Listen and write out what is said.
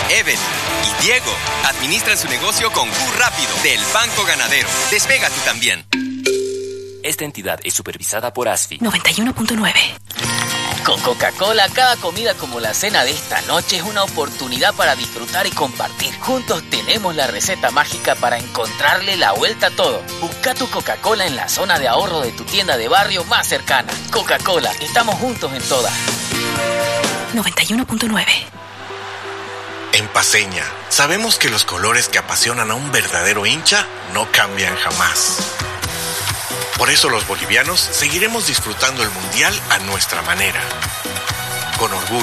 Evelyn y Diego administran su negocio con Q Rápido del Banco Ganadero. Despega tú también. Esta entidad es supervisada por ASFI. 91.9. Con Coca-Cola, cada comida como la cena de esta noche es una oportunidad para disfrutar y compartir. Juntos tenemos la receta mágica para encontrarle la vuelta a todo. Busca tu Coca-Cola en la zona de ahorro de tu tienda de barrio más cercana. Coca-Cola, estamos juntos en todas. 91.9. En Paceña, sabemos que los colores que apasionan a un verdadero hincha no cambian jamás. Por eso los bolivianos seguiremos disfrutando el Mundial a nuestra manera. Con orgullo.